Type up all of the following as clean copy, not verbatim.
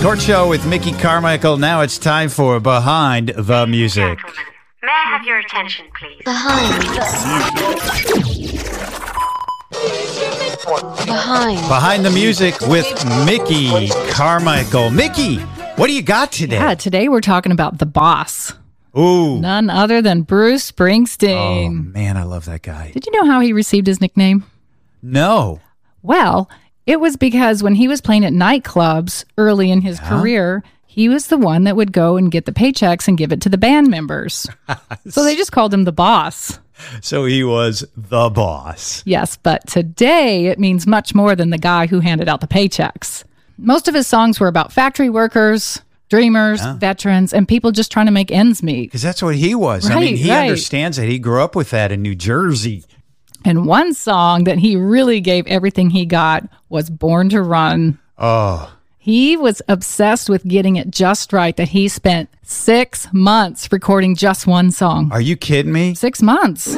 Court Show with Mickey Carmichael. Now it's time for Behind the Music. Gentlemen, may I have your attention, please? Behind the Music with Mickey Carmichael. Mickey, what do you got today? Yeah, today we're talking about the boss. Ooh. None other than Bruce Springsteen. Oh, man, I love that guy. Did you know how he received his nickname? No. Well, it was because when he was playing at nightclubs early in his career, he was the one that would go and get the paychecks and give it to the band members. So they just called him the boss. So he was the boss. Yes, but today it means much more than the guy who handed out the paychecks. Most of his songs were about factory workers, dreamers, veterans, and people just trying to make ends meet. Because that's what he was. I mean, he understands it. He grew up with that in New Jersey. And one song that he really gave everything he got was Born to Run. Oh. He was obsessed with getting it just right that he spent 6 months recording just one song. Are you kidding me? 6 months.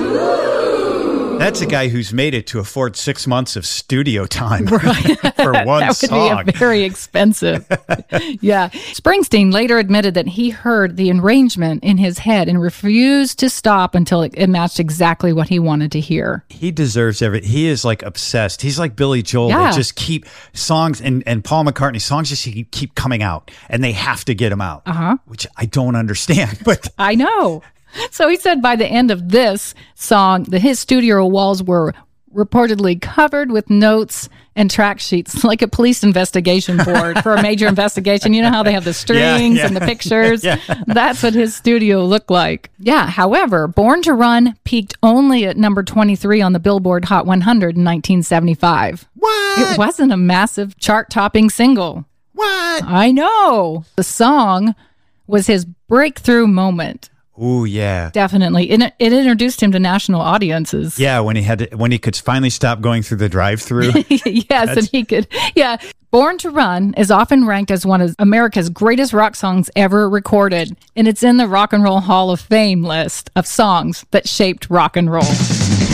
That's a guy who's made it to afford 6 months of studio time for one That would song. be very expensive. Yeah. Springsteen later admitted that he heard the arrangement in his head and refused to stop until it matched exactly what he wanted to hear. He deserves everything. He is like obsessed. He's like Billy Joel. Yeah. They just keep songs and Paul McCartney songs just keep coming out and they have to get them out, which I don't understand. But I know. So he said by the end of this song, his studio walls were reportedly covered with notes and track sheets, like a police investigation board for a major investigation. You know how they have the strings and the pictures? That's what his studio looked like. Yeah, however, Born to Run peaked only at number 23 on the Billboard Hot 100 in 1975. what? It wasn't a massive chart-topping single. What? I know. The song was his breakthrough moment. Ooh, yeah. Definitely. It introduced him to national audiences. Yeah, when he could finally stop going through the drive-thru. Yes, and he could. Yeah. Born to Run is often ranked as one of America's greatest rock songs ever recorded, and it's in the Rock and Roll Hall of Fame list of songs that shaped rock and roll.